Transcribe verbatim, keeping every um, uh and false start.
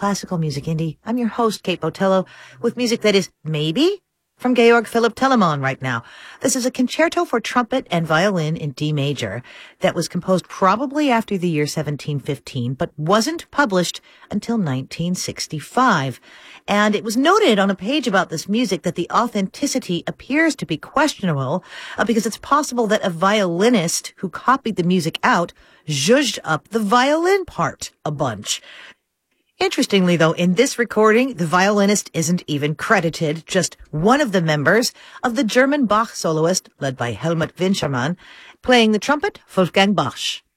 Classical Music Indie. I'm your host, Kate Botello, with music that is maybe from Georg Philipp Telemann right now. This is a concerto for trumpet and violin in D major that was composed probably after the year seventeen fifteen, but wasn't published until nineteen sixty-five. And it was noted on a page about this music that the authenticity appears to be questionable uh, because it's possible that a violinist who copied the music out zhuzhed up the violin part a bunch. Interestingly, though, in this recording, the violinist isn't even credited, just one of the members of the German Bach soloist, led by Helmut Winckermann, playing the trumpet, Wolfgang Bartsch.